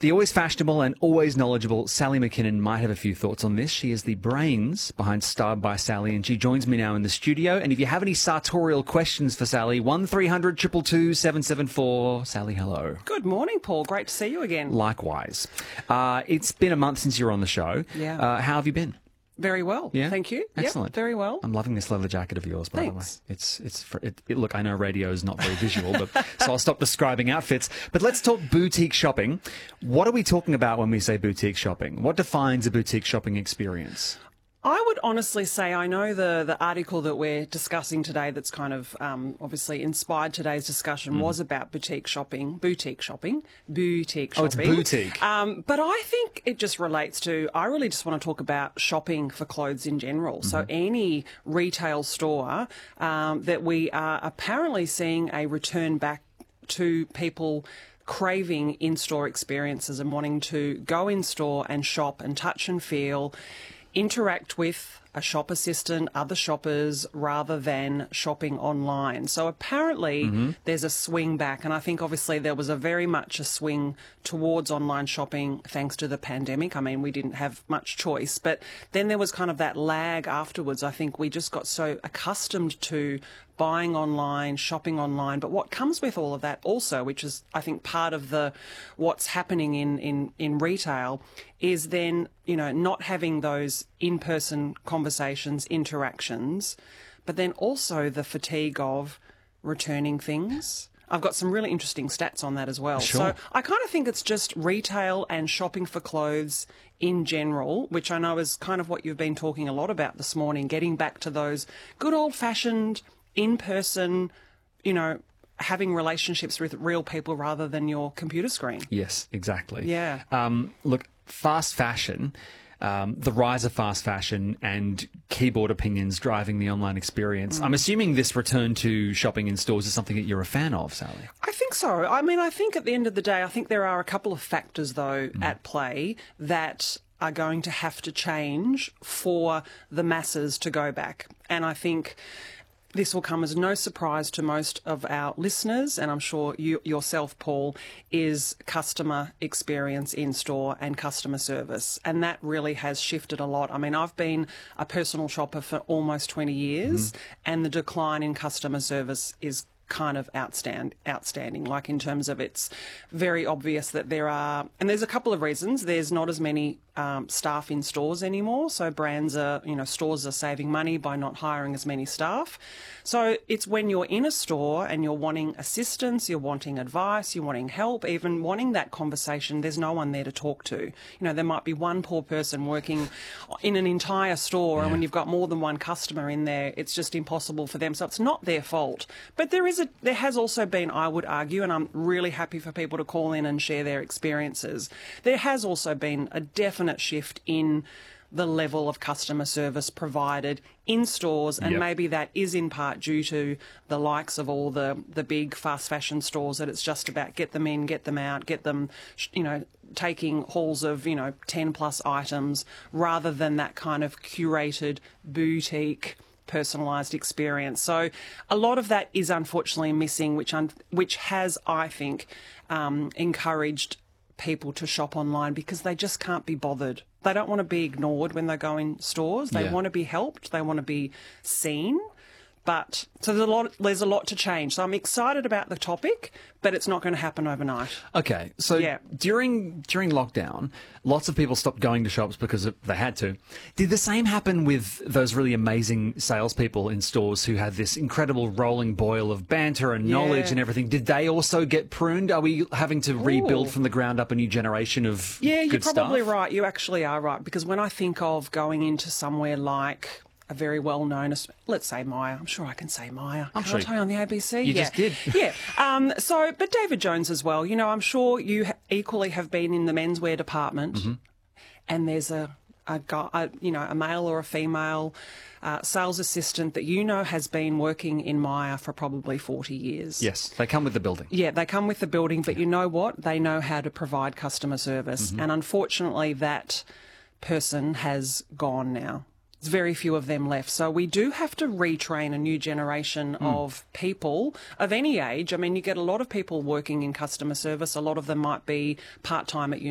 The always fashionable and always knowledgeable Sally McKinnon might have a few thoughts on this. She is the brains behind Styled by Sally, and she joins me now in the studio. And if you have any sartorial questions for Sally, 1300 222 774. Sally, hello. Good morning, Paul. Great to see you again. Likewise. It's been a month since you were on the show. Yeah. How have you been? Very well. Yeah? Thank you. Excellent. Yep, very well. I'm loving this leather jacket of yours, by Thanks. the way. Look, I know radio is not very visual, but so I'll stop describing outfits. But let's talk boutique shopping. What are we talking about when we say boutique shopping? What defines a boutique shopping experience? I would honestly say I know the article that we're discussing today that's kind of obviously inspired today's discussion was about boutique shopping. Oh, it's boutique. But I think it just relates to, I really just want to talk about shopping for clothes in general. So any retail store that we are apparently seeing a return back to people craving in-store experiences and wanting to go in-store and shop and touch and feel, interact with a shop assistant, other shoppers, rather than shopping online. So apparently there's a swing back, and I think obviously there was a very much a swing towards online shopping thanks to the pandemic. I mean, we didn't have much choice, but then there was kind of that lag afterwards. I think we just got so accustomed to buying online, shopping online. But what comes with all of that also, which is I think part of what's happening in retail, is then, you know, not having those in-person conversations, interactions, but then also the fatigue of returning things. I've got some really interesting stats on that as well. Sure. So I kind of think it's just retail and shopping for clothes in general, which I know is kind of what you've been talking a lot about this morning, getting back to those good old-fashioned in-person, you know, having relationships with real people rather than your computer screen. Yes, exactly. Yeah. Look, fast fashion, the rise of fast fashion and keyboard opinions driving the online experience. I'm assuming this return to shopping in stores is something that you're a fan of, Sally. I think so. I mean, I think at the end of the day, I think there are a couple of factors, though, at play that are going to have to change for the masses to go back. And I think this will come as no surprise to most of our listeners, and I'm sure you yourself, Paul, is customer experience in store and customer service. And that really has shifted a lot. I mean, I've been a personal shopper for almost 20 years, and the decline in customer service is kind of outstanding, like in terms of it's very obvious that there are, and there's a couple of reasons. There's not as many staff in stores anymore, so stores are saving money by not hiring as many staff. So it's when you're in a store and you're wanting assistance, you're wanting advice, you're wanting help, even wanting that conversation, there's no one there to talk to. You know, there might be one poor person working in an entire store, and when you've got more than one customer in there, it's just impossible for them. So it's not their fault. But there has also been, I would argue, and I'm really happy for people to call in and share their experiences, there has also been a definite shift in the level of customer service provided in stores, and maybe that is in part due to the likes of all the big fast fashion stores, that it's just about get them in, get them out, get them, you know, taking hauls of, 10 plus items, rather than that kind of curated boutique personalised experience. So a lot of that is unfortunately missing, which has, I think, encouraged people to shop online because they just can't be bothered. They don't want to be ignored when they go in stores. They want to be helped. They want to be seen. But so there's a lot to change. So I'm excited about the topic, but it's not going to happen overnight. Okay, so during lockdown, lots of people stopped going to shops because they had to. Did the same happen with those really amazing salespeople in stores who had this incredible rolling boil of banter and knowledge and everything? Did they also get pruned? Are we having to rebuild from the ground up a new generation of you're stuff? probably right. You actually are right, because when I think of going into somewhere like a very well-known, let's say Myer. I'm sure I can say Myer. I'm sure. Can't I on the ABC? You just did. But David Jones as well. You know, I'm sure you equally have been in the menswear department, and there's a guy, a male or a female sales assistant that has been working in Myer for probably 40 years. Yes, they come with the building. Yeah, they come with the building, but you know what? They know how to provide customer service, and unfortunately that person has gone now. There's very few of them left. So we do have to retrain a new generation of people of any age. I mean, you get a lot of people working in customer service. A lot of them might be part-time at